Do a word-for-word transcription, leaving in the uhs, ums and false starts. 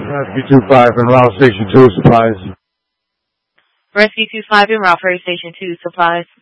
Rescue two five and Route Station two supplies. Rescue two five and Route Ferry Station two supplies.